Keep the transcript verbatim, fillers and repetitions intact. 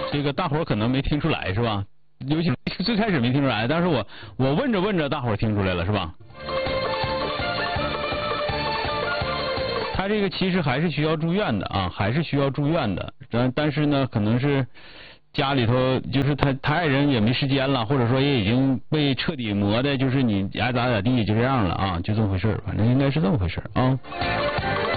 这个大伙儿可能没听出来是吧？尤其最开始没听出来，但是我我问着问着，大伙儿听出来了是吧？他这个其实还是需要住院的啊，还是需要住院的。但但是呢，可能是家里头就是他他爱人也没时间了，或者说也已经被彻底磨的，就是你爱咋咋地就这样了啊，就这么回事，反正应该是这么回事啊。